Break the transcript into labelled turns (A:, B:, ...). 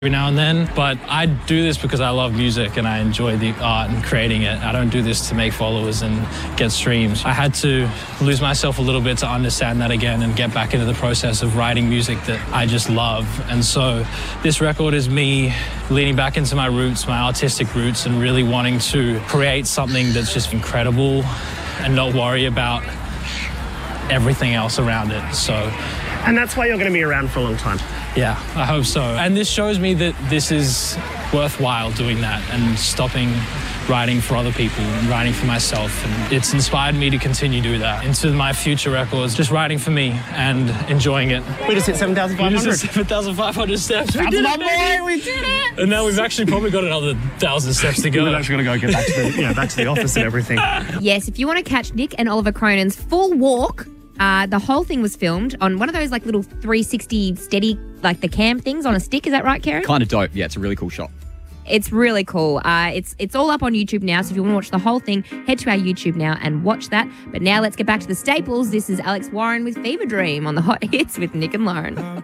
A: every now and then, but I do this because I love music and I enjoy the art and creating it. I don't do this to make followers and get streams. I had to lose myself a little bit to understand that again and get back into the process of writing music that I just love. And so this record is me leaning back into my roots, my artistic roots, and really wanting to create something that's just incredible and not worry about everything else around it.
B: And that's why you're going to be around for a long time.
A: Yeah, I hope so. And this shows me that this is worthwhile doing that and stopping writing for other people and writing for myself. And it's inspired me to continue to do that into my future records, just writing for me and enjoying it.
B: We just hit 7,500.
A: We just hit 7,500 steps.
B: We did it!
A: And now we've actually probably got another 1,000 steps to go.
B: We've actually got to go get back to the office and everything.
C: Yes, if you want to catch Nick and Oliver Cronin's full walk, the whole thing was filmed on one of those like little 360 steady, like the cam things on a stick. Is that right, Karen?
D: Kind of dope. Yeah, it's a really cool shot.
C: It's really cool. It's all up on YouTube now, so if you want to watch the whole thing, head to our YouTube now and watch that. But now let's get back to the staples. This is Alex Warren with Fever Dream on the Hot Hits with Nick and Lauren.